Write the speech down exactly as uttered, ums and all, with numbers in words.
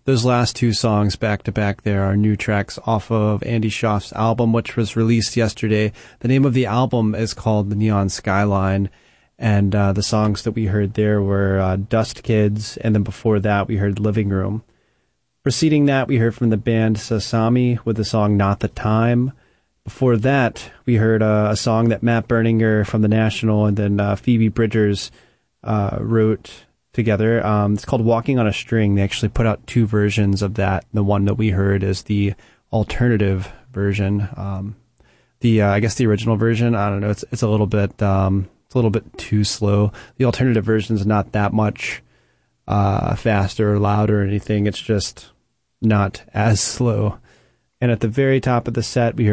Those last two songs back to back there are new tracks off of Andy Schaaf's album, which was released yesterday. The name of the album is called The Neon Skyline, and uh, the songs that we heard there were uh, Dust Kids, and then before that we heard Living Room. Preceding that, we heard from the band Sasami with the song Not the Time. Before that, we heard uh, a song that Matt Berninger from The National and then uh, Phoebe Bridgers uh, wrote together. Um, it's called Walking on a String. They actually put out two versions of that. The one that we heard is the alternative version. Um, the uh, I guess the original version, I don't know. It's it's a little bit um, it's a little bit too slow. The alternative version is not that much uh, faster or louder or anything. It's just not as slow. And at the very top of the set, we heard